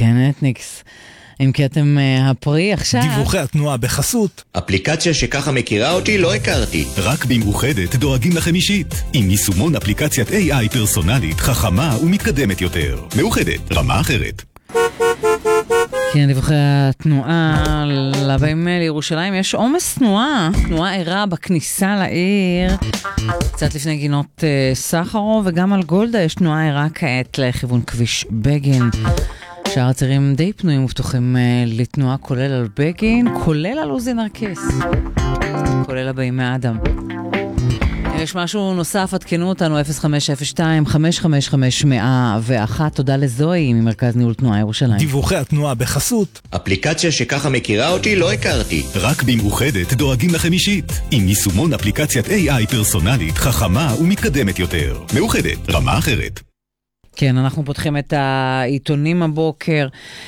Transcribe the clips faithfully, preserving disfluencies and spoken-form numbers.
כן, אתניקס. אם כי אתם uh, הפרי עכשיו... דיווחי התנועה בחסות. אפליקציה שככה מכירה אותי לא הכרתי. רק במאוחדת דואגים לכם אישית. עם יישומון אפליקציית איי איי פרסונלית, חכמה ומתקדמת יותר. מאוחדת, רמה אחרת. כן, דיווחי התנועה לבאים לירושלים. יש עומס תנועה, תנועה ערה בכניסה לעיר. קצת לפני גינות uh, סחרוב, וגם על גולדה יש תנועה ערה כעת לכיוון כביש בגין. שאר הצירים די פנויים ופתוחים uh, לתנועה, כולל על בגין, כולל על עוזי נרקיס, כולל הבאים מאדם. יש משהו נוסף, עדכנו אותנו אפס חמש אפס שתיים חמש חמש חמש מאה ואחת. תודה לזוהי ממרכז ניהול תנועה ירושלים. דיווחי התנועה בחסות. אפליקציה שככה מכירה אותי לא הכרתי. רק במאוחדת דואגים לכם אישית. עם יישומון אפליקציית איי איי פרסונלית, חכמה ומתקדמת יותר. מאוחדת, רמה אחרת. כן, אנחנו פותחים את העיתונים הבוקר.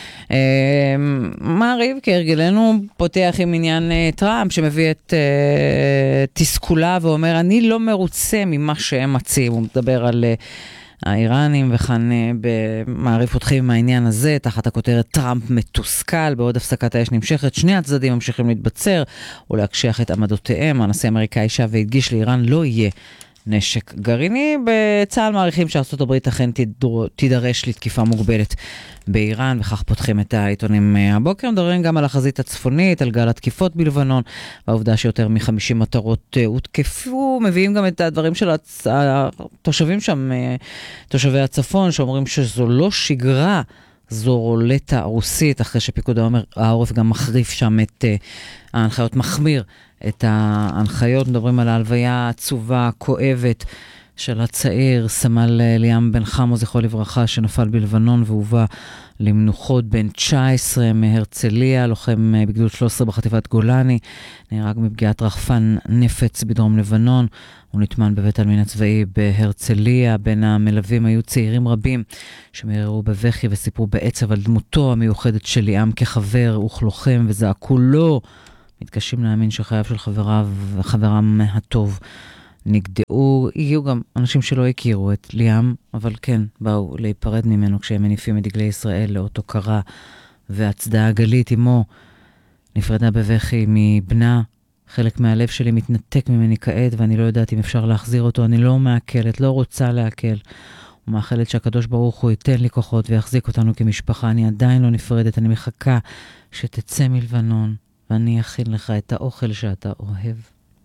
מעריב, כהרגלנו, פותח עם עניין טראמפ, שמביא את תסכולה ואומר, אני לא מרוצה ממה שהם מציעים. הוא מדבר על האיראנים, וכאן במעריב פותחים עם העניין הזה, תחת הכותרת טראמפ מתוסכל. בעוד הפסקת האש נמשכת, שני הצדדים ממשיכים להתבצר ולהקשיח את עמדותיהם. הנשיא האמריקאי שב והדגיש לאיראן לא יהיה נשק גרעיני. בצה"ל מעריכים שארצות הברית אכן תידרש לתקיפה מוגבלת באיראן, וכך פותחים את העיתונים הבוקר. מדברים גם על החזית הצפונית, על גל התקיפות בלבנון, והעובדה שיותר מ-חמישים מטרות הותקפו. מביאים גם את הדברים של התושבים שם, תושבי הצפון, שאומרים שזו לא שגרה, זו רולטה רוסית, אחרי שפיקוד העורף גם מחריף שם את ההנחיות, מחמיר את ההנחיות. מדברים על ההלוויה עצובה, כואבת, של הצעיר סמל ליאם בן חמו, זכרו לברכה, שנפל בלבנון והובא למנוחות, בן תשע עשרה מהרצליה, לוחם בגדוד שלוש עשרה בחטיבת גולני, נהרג מפגיעת רחפן נפץ בדרום לבנון. הוא נטמן בבית העלמין הצבאי בהרצליה. בין המלווים היו צעירים רבים שמררו בבכי וסיפרו בעצב על דמותו המיוחדת של ליאם כחבר וכלוחם, וזעקו לו, מתקשים להאמין שחייו של חבריו וחברם הטוב נגדעו. הגיעו גם אנשים שלא הכירו את ליאם, אבל כן באו להיפרד ממנו כשהם מניפים את דגלי ישראל לאות הוקרה והצדעה. גלית אמו נפרדה בבכי מבנה. חלק מהלב שלי מתנתק ממני כעת, ואני לא יודעת אם אפשר להחזיר אותו. אני לא מעכלת, לא רוצה להקל, ומאחלת שהקדוש ברוך הוא ייתן לי כוחות ויחזיק אותנו כמשפחה. אני עדיין לא נפרדת, אני מחכה שתצא מלבנון ואני אכין לך את האוכל שאתה אוהב.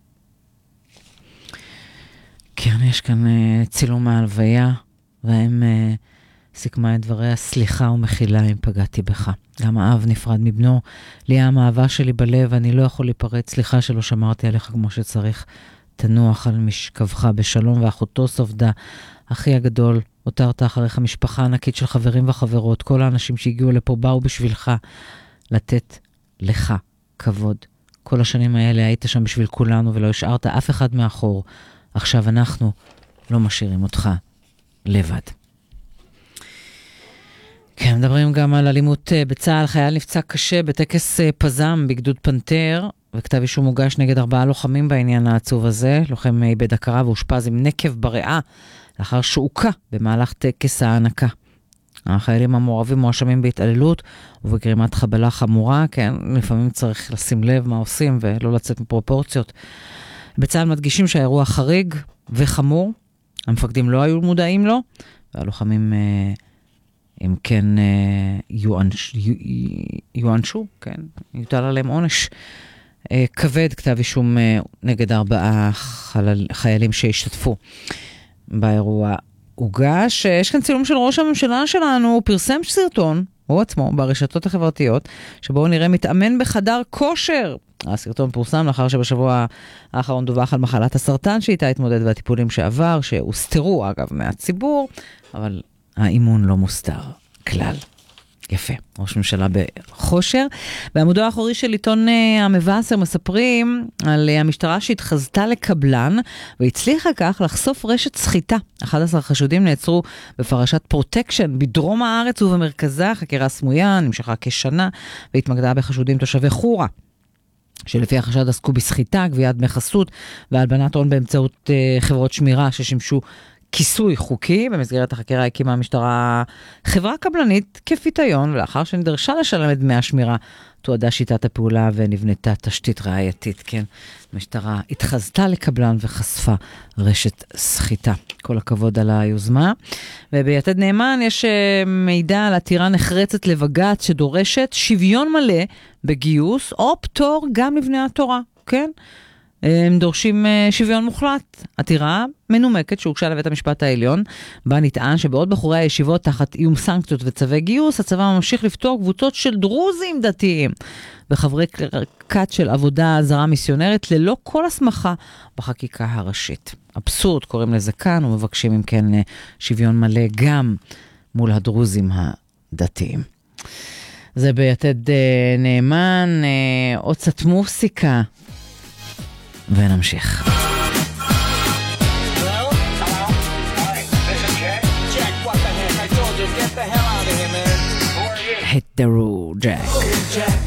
כן, יש כאן uh, צילום מהלוויה, והם uh, סיכמה את דבריה, סליחה ומחילה אם פגעתי בך. גם האב נפרד מבנו, ליאם, האהבה שלי בלב, אני לא יכול להיפרד, סליחה שלא שמרתי עליך כמו שצריך, תנוח על משכבך בשלום. ואחותו סופדה, אחי הגדול, הותרת אחריך משפחה ענקית של חברים וחברות, כל האנשים שהגיעו לפה באו בשבילך, לתת לך כבוד. כל השנים האלה היית שם בשביל כולנו ולא השארת אף אחד מאחור. עכשיו אנחנו לא משאירים אותך לבד. כן, מדברים גם על אלימות בצה"ל. חייל נפצע קשה בטקס פזם בגדוד פנתר, וכתב אישום מוגש נגד ארבעה לוחמים בעניין העצוב הזה. לוחם איבד הכרה והושפז עם נקב בריאה לאחר שהוקע במהלך טקס ההענקה. החיילים המעורבים מואשמים בהתעללות ובגרימת חבלה חמורה. כן, לפעמים צריך לשים לב מה עושים ולא לצאת מפרופורציות. בצה"ל מדגישים שהאירוע חריג וחמור, המפקדים לא היו מודעים לו, והלוחמים אם כן יואנש, יואנשו, כן, יוטל עליהם עונש כבד. כתב אישום נגד ארבעה חיילים שהשתתפו באירוע הוגש. יש כאן צילום של ראש הממשלה שלנו, הוא פרסם סרטון, הוא עצמו, ברשתות החברתיות, שבו נראה מתאמן בחדר כושר. הסרטון פורסם לאחר שבשבוע האחרון דווח על מחלת הסרטן שאיתה התמודד והטיפולים שעבר, שהוסתרו אגב מהציבור, אבל האימון לא מוסתר כלל. יפה, ראש ממשלה בחושר. בעמודו האחורי של עיתון המבשר מספרים על המשטרה שהתחזתה לקבלן והצליחה כך לחשוף רשת סחיטה. אחד עשר חשודים נעצרו בפרשת פרוטקשן בדרום הארץ ובמרכזה. חקירה סמויה נמשכה כשנה והתמקדה בחשודים תושבי חורה, שלפי החשד עסקו בסחיטה, גביית דמי חסות והלבנת הון באמצעות uh, חברות שמירה ששימשו כיסוי חוקי. במסגרת החקירה הקימה המשטרה חברה קבלנית כפיתיון, ולאחר שנדרשה לשלם את דמי השמירה, תועדה שיטת הפעולה ונבנתה תשתית ראייתית. כן, המשטרה התחזתה לקבלן וחשפה רשת סחיטה. כל הכבוד על היוזמה. וביתד נאמן יש מידע על עתירה נחרצת לבג"ץ שדורשת שוויון מלא בגיוס או פטור גם לבני התורה. כן? הם דורשים שוויון מוחלט. עתירה מנומקת שהוגשה לבית המשפט העליון, בה נטען שבעוד בחורי הישיבות תחת איום סנקציות וצווי גיוס, הצבא ממשיך לפתור קבוצות של דרוזים דתיים וחברי כת של עבודה זרה מיסיונרית ללא כל הסמכה בחקיקה הראשית. אבסורד קוראים לזה כאן, ומבקשים אם כן שוויון מלא גם מול הדרוזים הדתיים. זה ביתד נאמן. עוד קצת מוסיקה ונמשיך. Hit the road, Jack.